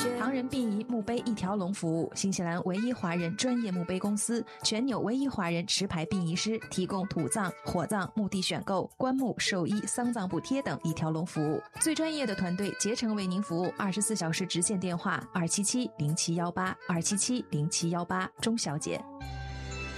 唐人殡仪墓碑一条龙服务，新西兰唯一华人专业墓碑公司，全纽唯一华人持牌殡仪师，提供土葬、火葬、墓地选购、棺木、寿衣、丧葬补贴等一条龙服务，最专业的团队竭诚为您服务，24小时直线电话2770718，2770718，钟小姐。